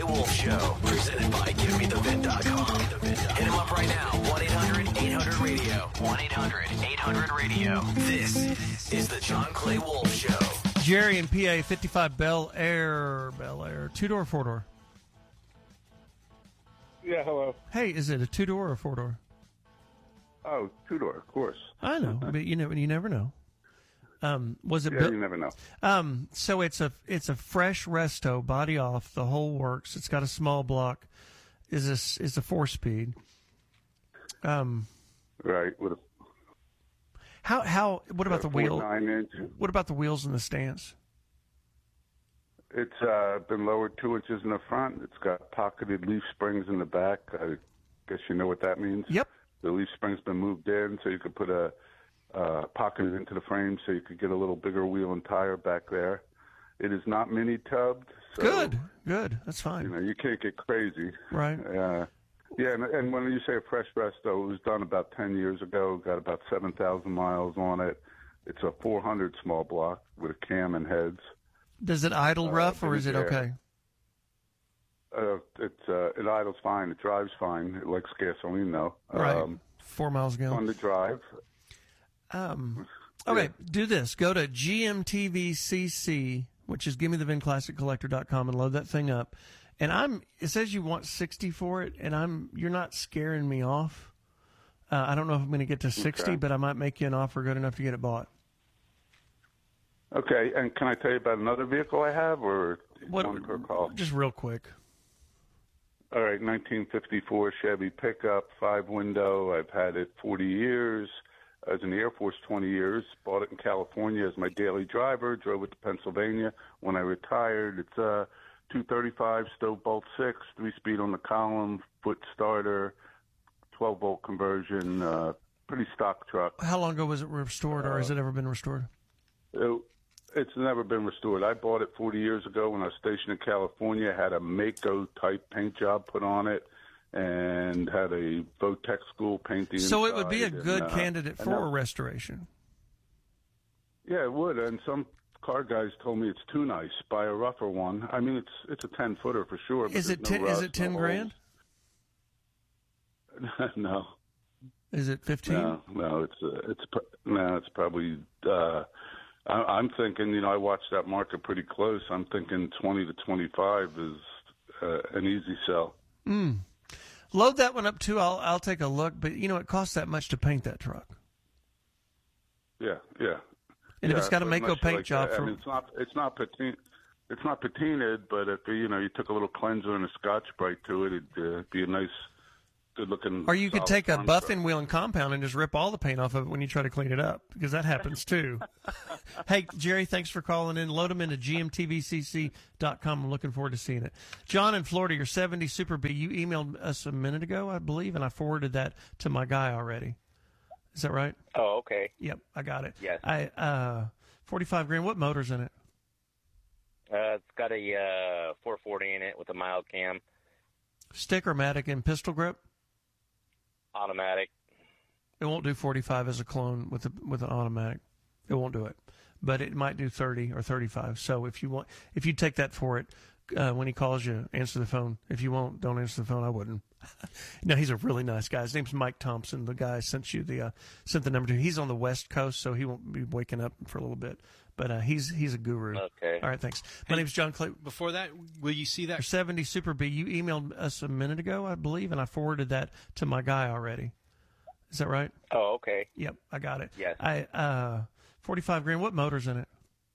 Wolf Show, presented by GiveMeTheVin.com. Hit him up right now, 1-800-800-RADIO. 1-800-800-RADIO. This is the John Clay Wolf Show. Jerry in PA, 55 Bel Air, two-door, four-door. Yeah, hello. Hey, is it a two-door or four-door? Oh, two-door, of course. I know, but you never know. Was it? Yeah, you never know. So it's a fresh resto, body off, the whole works. It's got a small block. Is a 4-speed. Right. With a how? What about the wheel? 9-inch. What about the wheels and the stance? It's been lowered 2 inches in the front. It's got pocketed leaf springs in the back. I guess you know what that means. Yep. The leaf spring's been moved in, so you could put a pocket into the frame, so you could get a little bigger wheel and tire back there. It is not mini tubbed. So, Good. That's fine. You can't get crazy. Right. Yeah, and when you say a fresh resto, it was done about 10 years ago. Got about 7,000 miles on it. It's a 400 small block with a cam and heads. Does it idle rough, or is it okay? It idles fine. It drives fine. It likes gasoline, though. Right. 4 miles a gallon. Fun to drive. Okay, do this. Go to GMTVCC, which is GiveMeTheVinClassicCollector.com, and load that thing up. And it says you want 60 for it, and you're not scaring me off. I don't know if I'm going to get to 60, but I might make you an offer good enough to get it bought. Okay, and can I tell you about another vehicle I have, or one per call? Just real quick. All right, 1954 Chevy pickup, 5-window. I've had it 40 years. I was in the Air Force 20 years. Bought it in California as my daily driver. Drove it to Pennsylvania when I retired. It's a 235 stove bolt 6, 3-speed on the column, foot starter, 12-volt conversion. Pretty stock truck. How long ago was it restored, or has it ever been restored? It's never been restored. I bought it 40 years ago when I was stationed in California. Had a Mako-type paint job put on it and had a Votech school painting. So it would be a good candidate for a restoration. Yeah, it would. And some car guys told me it's too nice. Buy a rougher one. I mean, it's a 10-footer for sure. Is it 10 grand? No. Is it 15? No. It's probably. I'm thinking, I watch that market pretty close. I'm thinking 20 to 25 is an easy sell. Load that one up too. I'll take a look, but it costs that much to paint that truck. Yeah. And if it's got a Mako paint job, it's not patinaed, but if you took a little cleanser and a Scotch-Brite to it, it'd be a nice, good-looking. Or you could take a buffing wheel and compound and just rip all the paint off of it when you try to clean it up, because that happens too. Hey, Jerry, thanks for calling in. Load them into GMTVCC.com. I'm looking forward to seeing it. John in Florida, your 70 Super B. You emailed us a minute ago, I believe, and I forwarded that to my guy already. Is that right? Oh, okay. Yep, I got it. Yes. 45 grand. What motor's in it? It's got a 440 in it with a mild cam. Stick-o-matic and pistol grip? Automatic. It won't do 45 as a clone with an automatic. It won't do it, but it might do 30 or 35. So if you take that for it, when he calls you, answer the phone. If you won't, don't answer the phone. I wouldn't. No, he's a really nice guy. His name's Mike Thompson. The guy sent the number to. He's on the West Coast, so he won't be waking up for a little bit. But he's a guru. Okay. All right, thanks. My name's John Clay. Before that, will you see that? 70 Super B. You emailed us a minute ago, I believe, and I forwarded that to my guy already. Is that right? Oh, okay. Yep, I got it. Yes. 45 grand. What motor's in it?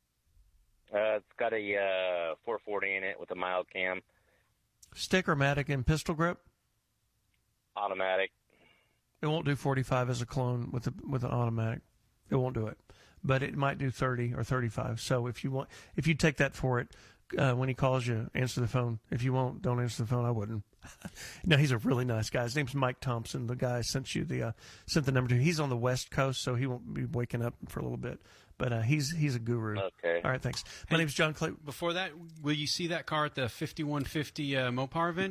It's got a 440 in it with a mild cam. Stick-o-matic and pistol grip? Automatic. It won't do 45 as a clone with an automatic. It won't do it, but it might do 30 or 35. So if you take that for it, when he calls you, answer the phone. If you won't, don't answer the phone. I wouldn't. No, he's a really nice guy. His name's Mike Thompson. The guy sent the number to. He's on the West Coast, so he won't be waking up for a little bit. But he's a guru. Okay. All right, thanks. My name's John Clay. Before that, will you see that car at the 5150 Mopar event?